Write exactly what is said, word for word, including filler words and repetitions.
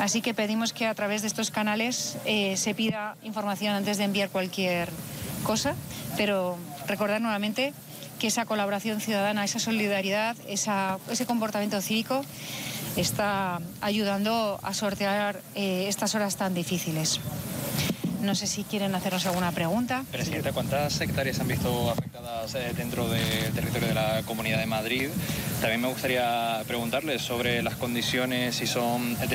Así que pedimos que a través de estos canales eh, se pida información antes de enviar cualquier cosa, pero recordar nuevamente que esa colaboración ciudadana, esa solidaridad, esa, ese comportamiento cívico está ayudando a sortear eh, estas horas tan difíciles. No sé si quieren hacernos alguna pregunta. Presidenta, ¿cuántas hectáreas han visto afectadas eh, dentro del territorio de la Comunidad de Madrid? También me gustaría preguntarles sobre las condiciones, si son